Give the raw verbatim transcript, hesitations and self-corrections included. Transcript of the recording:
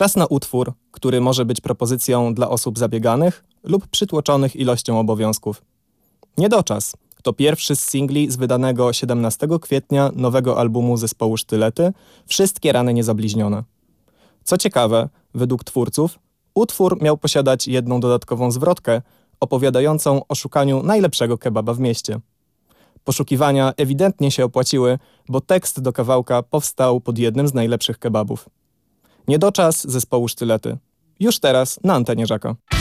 Czas na utwór, który może być propozycją dla osób zabieganych lub przytłoczonych ilością obowiązków. Niedoczas to pierwszy z singli z wydanego siedemnastego kwietnia nowego albumu zespołu Sztylety Wszystkie rany niezabliźnione. Co ciekawe, według twórców, utwór miał posiadać jedną dodatkową zwrotkę opowiadającą o szukaniu najlepszego kebaba w mieście. Poszukiwania ewidentnie się opłaciły, bo tekst do kawałka powstał pod jednym z najlepszych kebabów. Niedoczas zespołu Sztylety. Już teraz na antenie Żaka.